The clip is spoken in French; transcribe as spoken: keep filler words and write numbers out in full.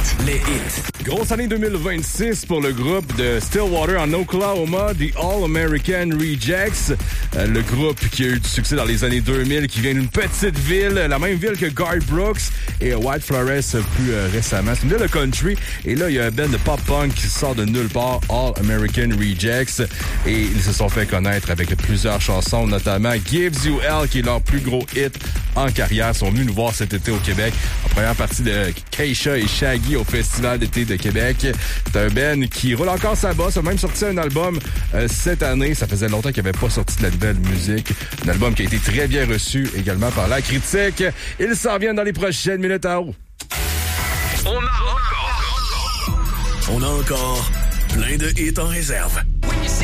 Les hits. Grosse année deux mille vingt-six pour le groupe de Stillwater en Oklahoma, The All American Rejects. Euh, le groupe qui a eu du succès dans les années deux mille, qui vient d'une petite ville, la même ville que Garth Brooks et White Flores plus euh, récemment. C'est une ville de country. Et là, il y a un band de pop-punk qui sort de nulle part, All American Rejects. Et ils se sont fait connaître avec plusieurs chansons, notamment Gives You Hell, qui est leur plus gros hit en carrière. Ils sont venus nous voir cet été au Québec, en première partie de Keisha et Shaggy au Festival d'été de Québec. C'est un band qui roule encore sa bosse, a même sorti un album euh, cette année. Ça faisait longtemps qu'il n'avait pas sorti de la nouvelle musique. Un album qui a été très bien reçu également par la critique. Ils s'en viennent dans les prochaines minutes à haut. On a encore... On a encore plein de hits en réserve.